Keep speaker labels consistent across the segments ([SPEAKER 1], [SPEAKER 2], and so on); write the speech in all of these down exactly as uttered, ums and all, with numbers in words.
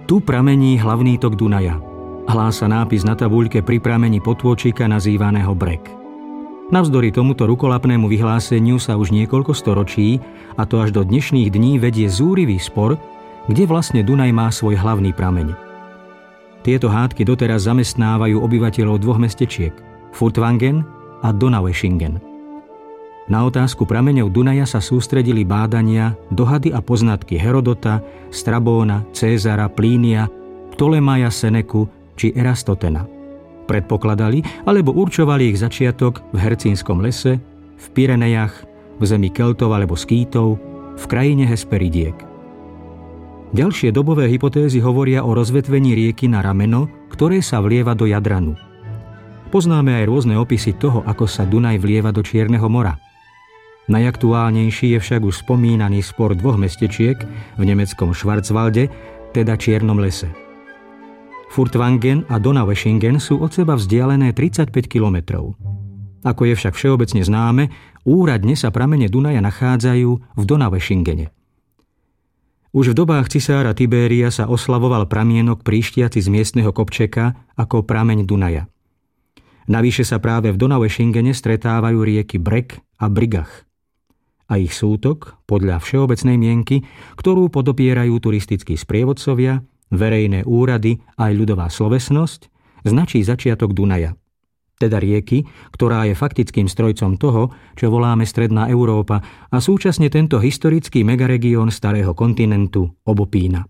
[SPEAKER 1] Tu pramení hlavný tok Dunaja. Hlása nápis na tabuľke pri pramení potôčika nazývaného Breg. Navzdory tomuto rukolapnému vyhláseniu sa už niekoľko storočí, a to až do dnešných dní, vedie zúrivý spor, kde vlastne Dunaj má svoj hlavný prameň. Tieto hádky doteraz zamestnávajú obyvateľov dvoch mestečiek, Furtwangen a Donaueschingen. Na otázku prameňov Dunaja sa sústredili bádania, dohady a poznatky Herodota, Strabóna, Cézara, Plínia, Ptolemaja, Seneku či Erastotena. Predpokladali alebo určovali ich začiatok v Hercínskom lese, v Pyrenejach, v zemi Keltov alebo Skýtov, v krajine Hesperidiek. Ďalšie dobové hypotézy hovoria o rozvetvení rieky na rameno, ktoré sa vlieva do Jadranu. Poznáme aj rôzne opisy toho, ako sa Dunaj vlieva do Čierneho mora. Najaktuálnejší je však už spomínaný spor dvoch mestečiek v nemeckom Schwarzwalde, teda Čiernom lese. Furtwangen a Donaueschingen sú od seba vzdialené tridsaťpäť kilometrov. Ako je však všeobecne známe, úradne sa pramene Dunaja nachádzajú v Donaueschingene. Už v dobách cisára Tibéria sa oslavoval pramienok príštiaci z miestneho kopčeka ako prameň Dunaja. Navyše sa práve v Donaueschingene stretávajú rieky Breg a Brigach. A ich sútok, podľa všeobecnej mienky, ktorú podopierajú turistickí sprievodcovia, verejné úrady a aj ľudová slovesnosť, značí začiatok Dunaja. Teda rieky, ktorá je faktickým strojcom toho, čo voláme Stredná Európa, a súčasne tento historický megaregión starého kontinentu obopína.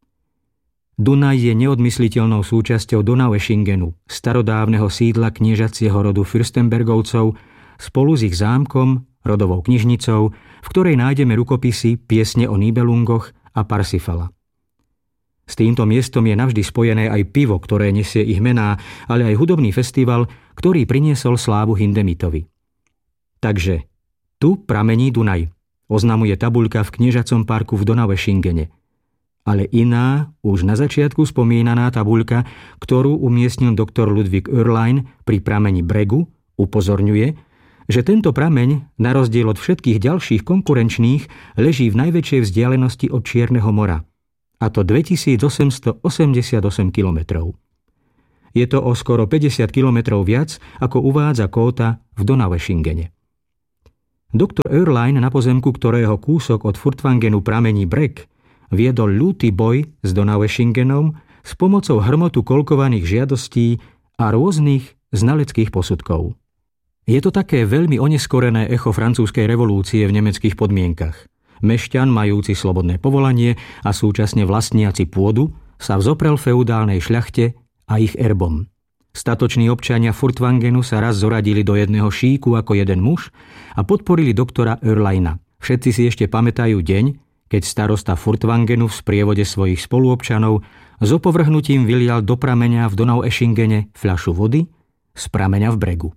[SPEAKER 1] Dunaj je neodmysliteľnou súčasťou Donaueschingenu, starodávneho sídla kniežacieho rodu Fürstenbergovcov, spolu s ich zámkom, rodovou knižnicou, v ktorej nájdeme rukopisy Piesne o Nibelungoch a Parsifala. S týmto miestom je navždy spojené aj pivo, ktoré nesie ich mená, ale aj hudobný festival, ktorý priniesol slávu Hindemitovi. Takže tu pramení Dunaj, oznamuje tabuľka v kniežacom parku v Donaueschingene. Ale iná, už na začiatku spomínaná tabuľka, ktorú umiestnil doktor Ludwig Oerlein pri prameni Bregu, upozorňuje, že tento prameň, na rozdiel od všetkých ďalších konkurenčných, leží v najväčšej vzdialenosti od Čierneho mora, a to dvetisícosemstoosemdesiatosem kilometrov. Je to o skoro päťdesiat kilometrov viac, ako uvádza Kóta v Donaueschingene. Doktor Oerlein, na pozemku ktorého kúsok od Furtwangenu pramení Breg, viedol ľúty boj s Donaueschingenom s pomocou hrmotu kolkovaných žiadostí a rôznych znaleckých posudkov. Je to také veľmi oneskorené echo francúzskej revolúcie v nemeckých podmienkach. Mešťan, majúci slobodné povolanie a súčasne vlastniaci pôdu, sa vzoprel feudálnej šľachte a ich erbom. Statoční občania Furtwangenu sa raz zoradili do jedného šíku ako jeden muž a podporili doktora Oerleina. Všetci si ešte pamätajú deň, keď starosta Furtwangenu v sprievode svojich spoluobčanov s opovrhnutím vylial do prameňa v Donaueschingene fľašu vody z prameňa v Bregu.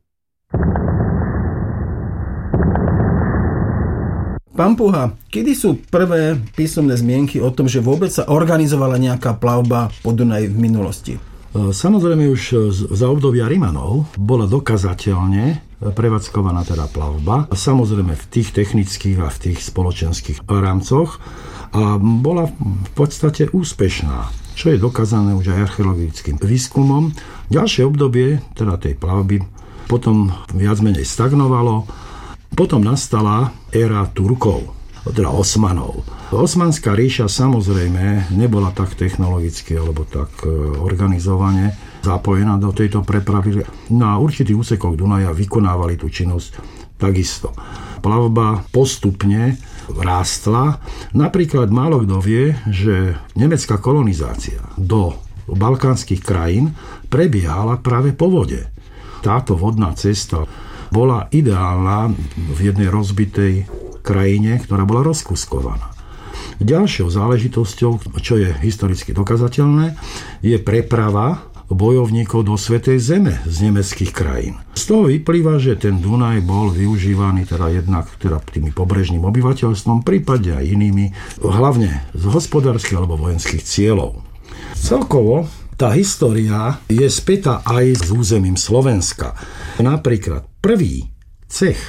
[SPEAKER 2] Pán Puha, kedy sú prvé písomné zmienky o tom, že vôbec sa organizovala nejaká plavba po Dunaji v minulosti?
[SPEAKER 3] Samozrejme už za obdobia Rimanov bola dokazateľne prevádzkovaná teda plavba. Samozrejme v tých technických a v tých spoločenských rámcoch a bola v podstate úspešná, čo je dokázané už aj archeologickým výskumom. Ďalšie obdobie teda tej plavby potom viac menej stagnovalo. Potom nastala éra Turkov, teda Osmanov. Osmanská ríša samozrejme nebola tak technologicky alebo tak organizovane zapojená do tejto prepravy. Na určitých úsekoch Dunaja vykonávali tú činnosť takisto. Plavba postupne rástla. Napríklad málo kto vie, že nemecká kolonizácia do balkánskych krajín prebiehala práve po vode. Táto vodná cesta bola ideálna v jednej rozbitej krajine, ktorá bola rozkuskovaná. Ďalšou záležitosťou, čo je historicky dokazateľné, je preprava bojovníkov do Svätej Zeme z nemeckých krajín. Z toho vyplýva, že ten Dunaj bol využívaný teda jednak teda tými pobrežným obyvateľstvom, prípadne aj inými, hlavne z hospodárskych alebo vojenských cieľov. Celkovo tá história je spätá aj s územím Slovenska. Napríklad prvý cech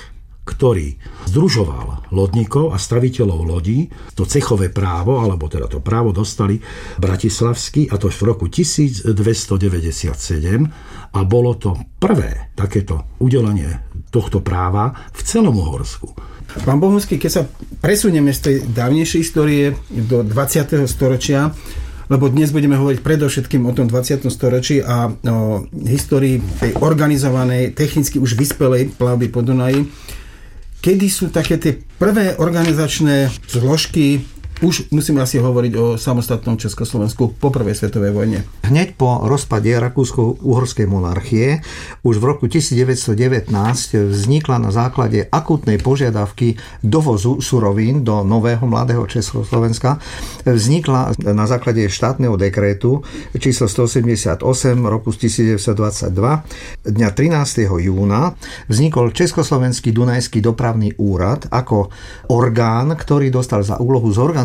[SPEAKER 3] ktorý združoval lodníkov a staviteľov lodí. To cechové právo, alebo teda to právo dostali bratislavskí, a to v roku tisícdvestodeväťdesiatsedem, a bolo to prvé takéto udelenie tohto práva v celom Uhorsku.
[SPEAKER 2] Pán Bohunský, keď sa presunieme z tej dávnejšej histórie do dvadsiateho storočia, lebo dnes budeme hovoriť predovšetkým o tom dvadsiatom storočí a o histórii tej organizovanej, technicky už vyspelej plavby po Dunaji, kedy sú také tie prvé organizačné zložky, už musíme asi hovoriť o samostatnom Československu po prvej svetovej vojne.
[SPEAKER 4] Hneď po rozpade Rakúsko-Uhorskej monarchie už v roku devätnásťstodevätnásť vznikla na základe akútnej požiadavky dovozu surovín do nového mladého Československa, vznikla na základe štátneho dekrétu číslo stoosemdesiatosem roku devätnásťstodvadsaťdva dňa trinásteho júna vznikol Československý Dunajský dopravný úrad ako orgán, ktorý dostal za úlohu zorganizovať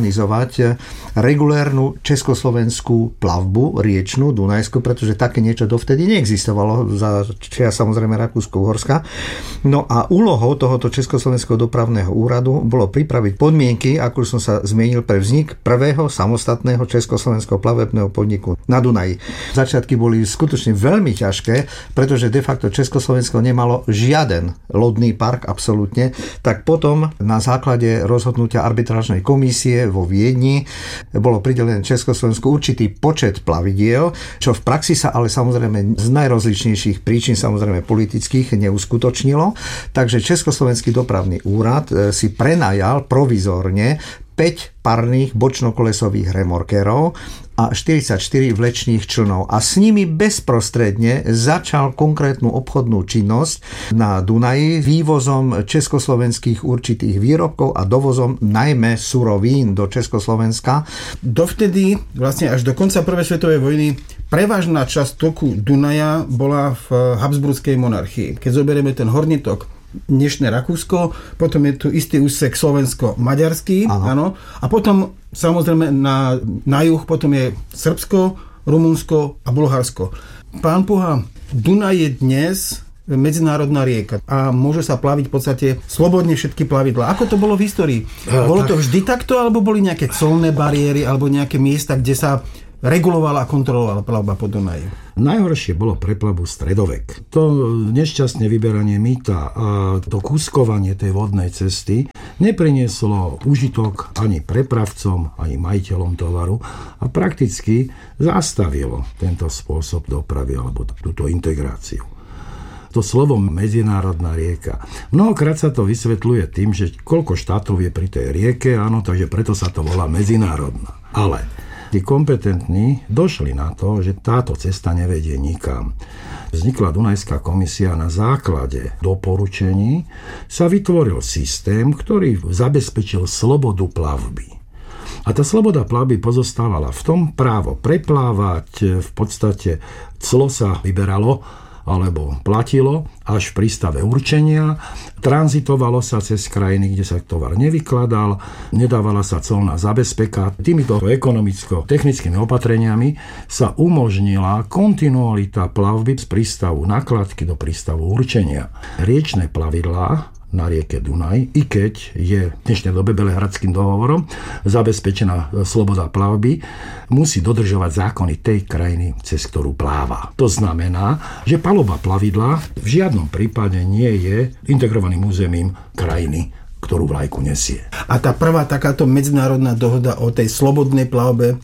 [SPEAKER 4] regulérnu československú plavbu riečnú, dunajskú, pretože také niečo dovtedy neexistovalo za čia samozrejme Rakúsko-Uhorska. No a úlohou tohoto Československého dopravného úradu bolo pripraviť podmienky, ako som sa zmienil, pre vznik prvého samostatného československého plavebného podniku na Dunaji. Začiatky boli skutočne veľmi ťažké, pretože de facto Československo nemalo žiaden lodný park absolútne, tak potom na základe rozhodnutia arbitrážnej komisie vo Viedni bolo pridelené Československu určitý počet plavidiel, čo v praxi sa ale samozrejme z najrozličnejších príčin, samozrejme politických, neuskutočnilo. Takže Československý dopravný úrad si prenajal provizorne päť parných bočnokolesových remorkérov a štyridsaťštyri vlečných člnov. A s nimi bezprostredne začal konkrétnu obchodnú činnosť na Dunaji vývozom československých určitých výrobkov a dovozom najmä surovín do Československa.
[SPEAKER 2] Dovtedy, vlastne až do konca prvej svetovej vojny, prevažná časť toku Dunaja bola v Habsburskej monarchii. Keď zoberieme ten horný tok, dnešné Rakúsko, potom je tu istý úsek slovensko-maďarský, áno. A potom samozrejme na, na juh potom je Srbsko, Rumunsko a Bulharsko. Pán Puha, Dunaj je dnes medzinárodná rieka a môže sa plaviť v podstate slobodne všetky plavidlá. Ako to bolo v histórii? Bolo to vždy takto, alebo boli nejaké colné bariéry, alebo nejaké miesta, kde sa regulovala a kontrolovala plavba po Dunaji?
[SPEAKER 3] Najhoršie bolo pre plavbu stredovek. To nešťastné vyberanie mýta a to kúskovanie tej vodnej cesty neprinieslo užitok ani prepravcom, ani majiteľom tovaru a prakticky zastavilo tento spôsob dopravy alebo túto integráciu. To slovo medzinárodná rieka. Mnohokrát sa to vysvetľuje tým, že koľko štátov je pri tej rieke, áno, takže preto sa to volá medzinárodná. Ale tí kompetentní došli na to, že táto cesta nevedie nikam. Vznikla Dunajská komisia, na základe doporučení sa vytvoril systém, ktorý zabezpečil slobodu plavby. A tá sloboda plavby pozostávala v tom právo preplávať, v podstate clo sa vyberalo alebo platilo až v prístave určenia. Tranzitovalo sa cez krajiny, kde sa tovar nevykladal, nedávala sa colná zabezpeka. Týmito ekonomicko-technickými opatreniami sa umožnila kontinualita plavby z prístavu nakladky do prístavu určenia. Riečne plavidlá na rieke Dunaj, i keď je v dnešnej dobe Belehradským dohovorom zabezpečená sloboda plavby, musí dodržovať zákony tej krajiny, cez ktorú pláva. To znamená, že paluba plavidla v žiadnom prípade nie je integrovaným územím krajiny, ktorú vlajku nesie.
[SPEAKER 2] A tá prvá takáto medzinárodná dohoda o tej slobodnej plavbe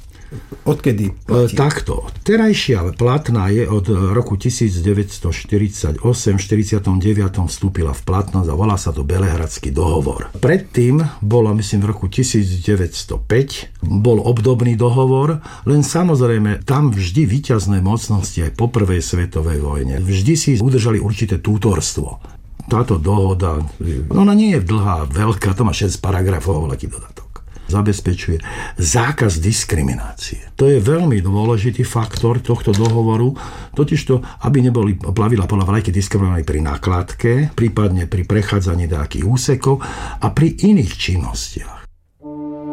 [SPEAKER 2] odkedy platí?
[SPEAKER 3] Takto. Terajšia platná je od roku devätnásťstoštyridsaťosem. V štyridsiatom deviatom vstúpila v platnosť a volá sa to Belehradský dohovor. Predtým bolo, myslím, v roku devätnásťstopäť bol obdobný dohovor, len samozrejme tam vždy víťazné mocnosti aj po prvej svetovej vojne vždy si udržali určité tútorstvo. Táto dohoda, ona nie je dlhá, veľká, to má šesť paragrafov, veľký dodatok. Zabezpečuje zákaz diskriminácie. To je veľmi dôležitý faktor tohto dohovoru, totižto, aby neboli plavidlá podľa vlajky diskriminovaní pri nakladke, prípadne pri prechádzaní nejakých úsekov a pri iných činnostiach.